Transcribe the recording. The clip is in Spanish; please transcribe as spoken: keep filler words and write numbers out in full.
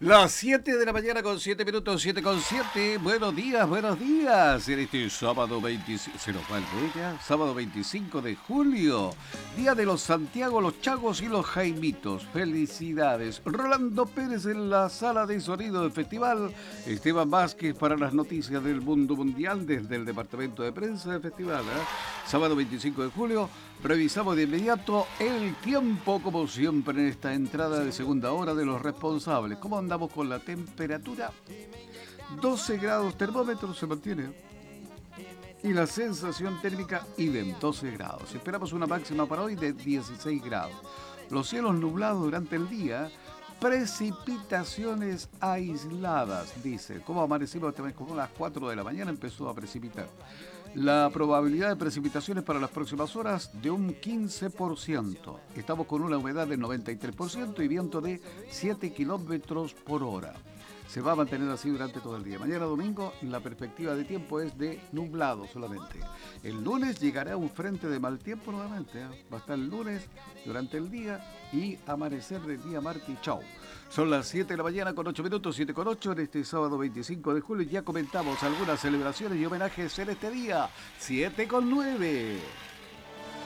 Las siete de la mañana con siete minutos, siete con siete. Buenos días, buenos días. En este sábado veinticinco, se nos va el mes ya, sábado veinticinco de julio, día de los Santiago, los Chagos y los Jaimitos. Felicidades. Rolando Pérez en la sala de sonido del festival. Esteban Vázquez para las noticias del mundo mundial desde el departamento de prensa del festival. ¿eh? Sábado veinticinco de julio, revisamos de inmediato el tiempo, como siempre, en esta entrada de segunda hora de los responsables. ¿Cómo andamos con la temperatura? doce grados termómetro se mantiene. Y la sensación térmica idem, doce grados. Esperamos una máxima para hoy de dieciséis grados. Los cielos nublados durante el día. Precipitaciones aisladas, dice. Como amanecimos también, como a las cuatro de la mañana empezó a precipitar. La probabilidad de precipitaciones para las próximas horas de un quince por ciento. Estamos con una humedad del noventa y tres por ciento y viento de siete kilómetros por hora. Se va a mantener así durante todo el día. Mañana domingo la perspectiva de tiempo es de nublado solamente. El lunes llegará un frente de mal tiempo nuevamente. ¿eh? Va a estar el lunes durante el día y amanecer del día martes y chau. Son las siete de la mañana con ocho minutos, siete con ocho en este sábado veinticinco de julio. Ya comentamos algunas celebraciones y homenajes en este día. siete con nueve.